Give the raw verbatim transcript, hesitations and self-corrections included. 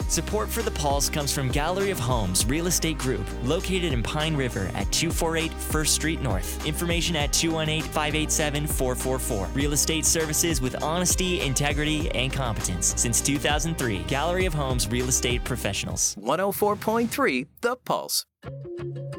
Support for the Pulse comes from Gallery of Homes Real Estate Group, located in Pine River at two forty-eight First Street North. Information at two one eight, five eight seven, four four four. Real estate services with honesty, integrity, and competence since two thousand three. Gallery of Homes Real Estate Professionals. one oh four point three The Pulse.